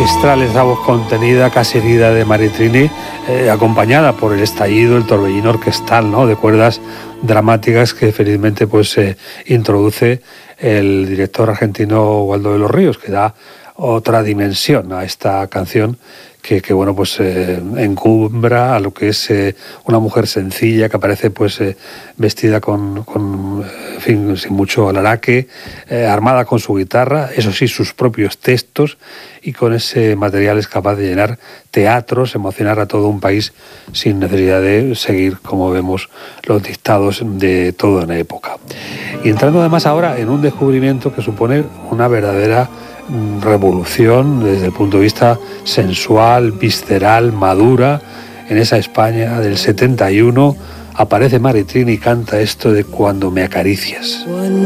magistral esa voz contenida, casi herida de Maritrini, acompañada por el estallido, el torbellino orquestal, ¿no?, de cuerdas dramáticas que felizmente pues introduce el director argentino Waldo de los Ríos, que da otra dimensión a esta canción que bueno, pues encumbra a lo que es una mujer sencilla que aparece pues vestida con en fin, sin mucho alaraque, armada con su guitarra, eso sí, sus propios textos, y con ese material es capaz de llenar teatros, emocionar a todo un país sin necesidad de seguir, como vemos, los dictados de toda una época. Y entrando además ahora en un descubrimiento que supone una verdadera revolución desde el punto de vista sensual, visceral, madura. En esa España del 71 aparece Maritrini y canta esto de Cuando me acaricias.